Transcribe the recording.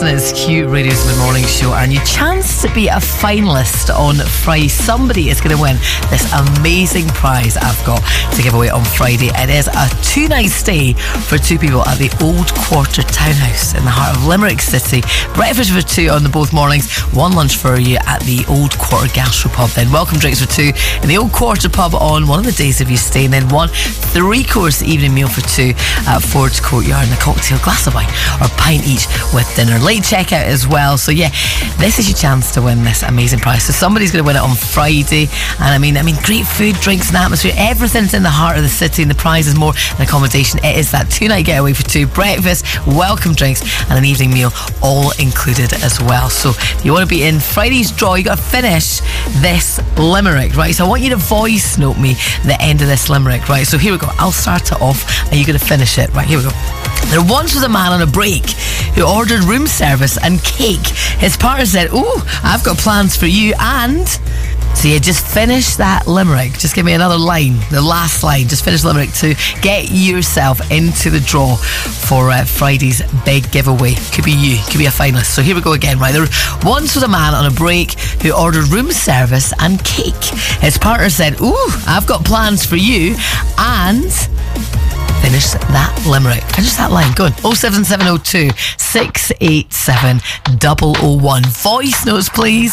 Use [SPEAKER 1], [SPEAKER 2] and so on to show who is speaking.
[SPEAKER 1] It's Q Radio's Mid Morning Show, and your chance to be a finalist on Friday. Somebody is going to win this amazing prize I've got to give away on Friday. It is a 2-night stay for 2 people at the Old Quarter Townhouse in the heart of Limerick City. Breakfast for 2 on the both mornings, 1 lunch for you at the Old Quarter Gastropub. Then welcome drinks for 2 in the Old Quarter Pub on one of the days if you stay, and then 1 3-course evening meal for 2 at Ford's Courtyard, and a cocktail, glass of wine or pint each with dinner. Late checkout as well. So yeah, this is your chance to win this amazing prize. So somebody's going to win it on Friday, and I mean great food, drinks and atmosphere. Everything's in the heart of the city, and the prize is more than accommodation. It is that 2-night getaway for 2, breakfast, welcome drinks and an evening meal all included as well. So if you want to be in Friday's draw, you got to finish this limerick, right? So I want you to voice note me the end of this limerick, right? So here we go. I'll start it off and you're going to finish it, right? Here we go. There once was a man on a break who ordered room service and cake. His partner said, "Ooh, I've got plans for you," and so yeah, just finish that limerick. Just give me another line, the last line. Just finish the limerick to get yourself into the draw for Friday's big giveaway. Could be you, could be a finalist. So here we go again, right? There once was a man on a break who ordered room service and cake. His partner said, "Ooh, I've got plans for you," and finish that limerick. Finish that line. Go on. 07702 687 001. Voice notes, please.